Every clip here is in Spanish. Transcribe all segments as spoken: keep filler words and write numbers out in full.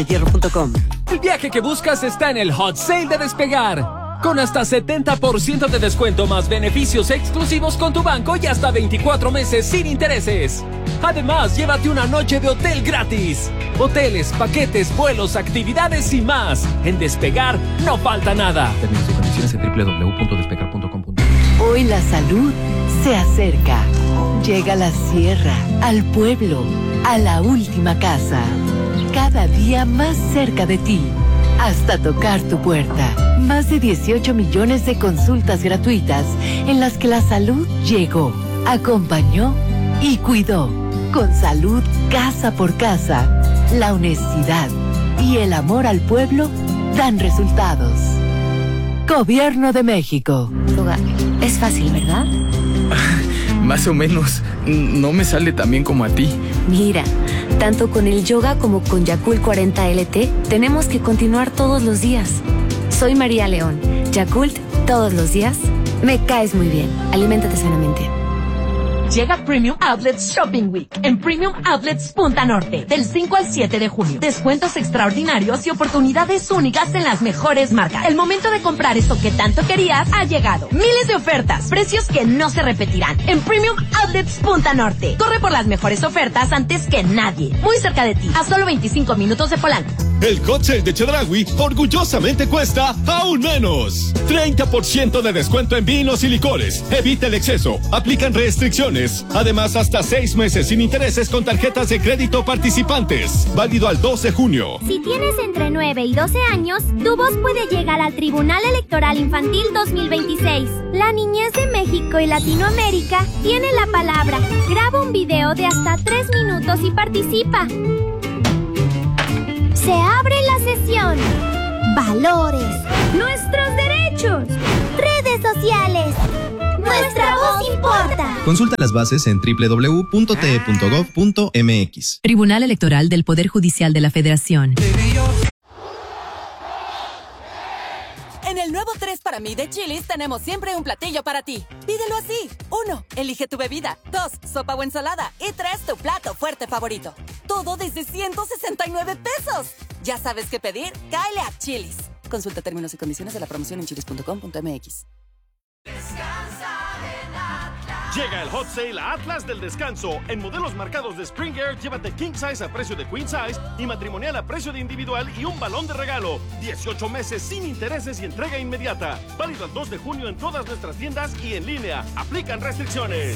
hierro punto com. El viaje que buscas está en el Hot Sale de Despegar. Con hasta setenta por ciento de descuento más beneficios exclusivos con tu banco y hasta veinticuatro meses sin intereses. Además, llévate una noche de hotel gratis. Hoteles, paquetes, vuelos, actividades y más. En Despegar no falta nada. Términos y condiciones en doble u doble u doble u punto despegar punto com. Hoy la salud se acerca. Llega a la sierra, al pueblo, a la última casa. Cada día más cerca de ti, hasta tocar tu puerta. Más de dieciocho millones de consultas gratuitas en las que la salud llegó, acompañó y cuidó. Con salud casa por casa, la honestidad y el amor al pueblo dan resultados. Gobierno de México. Yoga, es fácil, ¿verdad? Más o menos. No me sale tan bien como a ti. Mira, tanto con el yoga como con Yakult cuarenta L T, tenemos que continuar todos los días. Soy María León. Yakult, todos los días. Me caes muy bien. Aliméntate sanamente. Llega Premium Outlets Shopping Week en Premium Outlets Punta Norte del cinco al siete de junio. Descuentos extraordinarios y oportunidades únicas en las mejores marcas. El momento de comprar eso que tanto querías ha llegado. Miles de ofertas, precios que no se repetirán en Premium Outlets Punta Norte. Corre por las mejores ofertas antes que nadie. Muy cerca de ti, a solo veinticinco minutos de Polanco. El hot sale de Chedraui orgullosamente cuesta aún menos. treinta por ciento de descuento en vinos y licores. Evita el exceso. Aplican restricciones. Además, hasta seis meses sin intereses con tarjetas de crédito participantes. Válido al dos de junio. Si tienes entre nueve y doce años, tu voz puede llegar al Tribunal Electoral Infantil dos mil veintiséis. La niñez de México y Latinoamérica tiene la palabra. Graba un video de hasta tres minutos y participa. Se abre la sesión. Valores. Nuestros derechos. Redes sociales. Nuestra voz importa. Consulta las bases en doble u doble u doble u punto t e punto gov punto m x. Tribunal Electoral del Poder Judicial de la Federación. En el nuevo tres para mí de Chili's tenemos siempre un platillo para ti. Pídelo así. Uno, elige tu bebida. Dos, sopa o ensalada. Y tres, tu plato fuerte favorito. Todo desde ciento sesenta y nueve pesos. ¿Ya sabes qué pedir? Cáele a Chili's. Consulta términos y condiciones de la promoción en chilis punto com punto m x. Llega el Hot Sale a Atlas del Descanso. En modelos marcados de Springer, llévate King Size a precio de Queen Size y matrimonial a precio de individual y un balón de regalo. dieciocho meses sin intereses y entrega inmediata. Válido al dos de junio en todas nuestras tiendas y en línea. Aplican restricciones.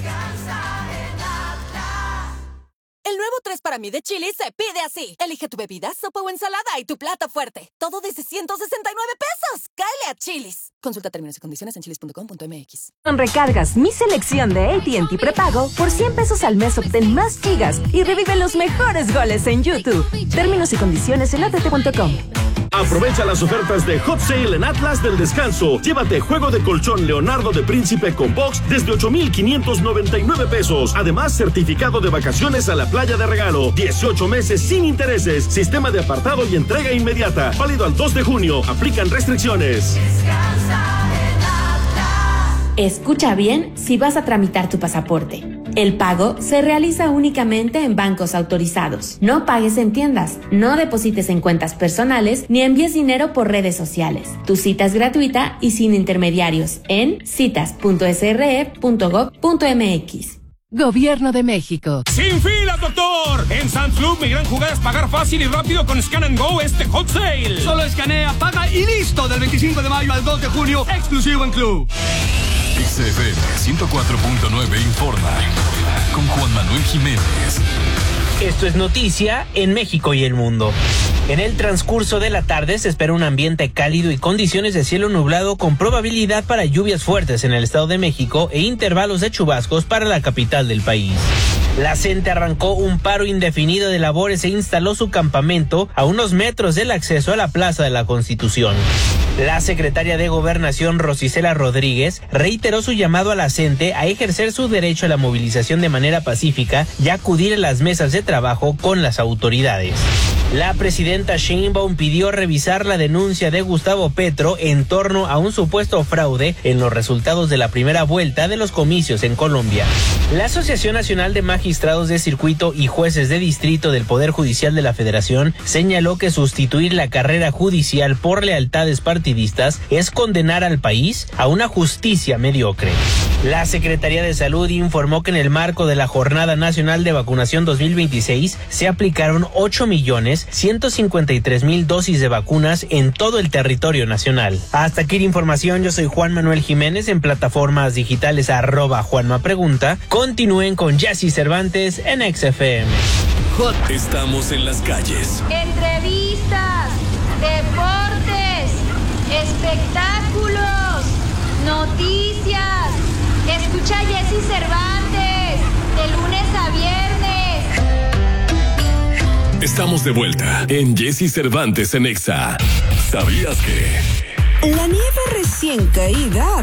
El nuevo tres para mí de Chili's se pide así. Elige tu bebida, sopa o ensalada y tu plato fuerte. Todo desde ciento sesenta y nueve pesos. Cáele a Chili's. Consulta términos y condiciones en chilis punto com punto m x. Con recargas mi selección de A T and T prepago, por cien pesos al mes obtén más gigas y revive los mejores goles en YouTube. Términos y condiciones en a t t punto com. Aprovecha las ofertas de Hot Sale en Atlas del Descanso. Llévate juego de colchón Leonardo de Príncipe con box desde ocho mil quinientos noventa y nueve pesos. Además, certificado de vacaciones a la playa de regalo. dieciocho meses sin intereses. Sistema de apartado y entrega inmediata. Válido al dos de junio. Aplican restricciones. Escucha bien si vas a tramitar tu pasaporte. El pago se realiza únicamente en bancos autorizados. No pagues en tiendas, no deposites en cuentas personales ni envíes dinero por redes sociales. Tu cita es gratuita y sin intermediarios en citas punto s r e punto gov punto m x. Gobierno de México. ¡Sin filas, doctor! En Sam's Club, mi gran jugada es pagar fácil y rápido con Scan and Go este Hot Sale. Solo escanea, paga y listo. Del veinticinco de mayo al dos de junio, exclusivo en Club. X F M ciento cuatro punto nueve informa con Juan Manuel Jiménez. Esto es noticia en México y el mundo. En el transcurso de la tarde se espera un ambiente cálido y condiciones de cielo nublado con probabilidad para lluvias fuertes en el Estado de México e intervalos de chubascos para la capital del país. La CENTE arrancó un paro indefinido de labores e instaló su campamento a unos metros del acceso a la Plaza de la Constitución. La secretaria de Gobernación, Rosicela Rodríguez, reiteró su llamado a la CENTE a ejercer su derecho a la movilización de manera pacífica y acudir a las mesas de trabajo con las autoridades. La presidenta Sheinbaum pidió revisar la denuncia de Gustavo Petro en torno a un supuesto fraude en los resultados de la primera vuelta de los comicios en Colombia. La Asociación Nacional de Magistrados de Circuito y Jueces de Distrito del Poder Judicial de la Federación señaló que sustituir la carrera judicial por lealtades partidistas es condenar al país a una justicia mediocre. La Secretaría de Salud informó que en el marco de la Jornada Nacional de Vacunación dos mil veintiséis se aplicaron ocho millones ciento cincuenta y tres mil dosis de vacunas en todo el territorio nacional. Hasta aquí la información, yo soy Juan Manuel Jiménez, en plataformas digitales arroba Juanma Pregunta. Continúen con Jesse Cervantes en X F M. Estamos en las calles. Entrevistas, deportes, espectáculos, noticias. Escucha a Jesse Cervantes de lunes a viernes. Estamos de vuelta en Jesse Cervantes en Exa. ¿Sabías que? La nieve recién caída